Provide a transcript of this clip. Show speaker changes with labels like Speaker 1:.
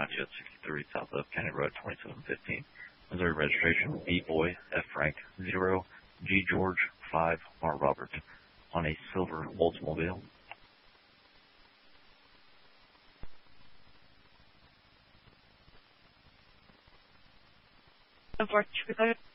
Speaker 1: find you at 63 South of Kennedy Road, 2715. Missouri registration, B Boy, F Frank, 0, G George, 5, R Robert, on a silver Oldsmobile.
Speaker 2: Unfortunately.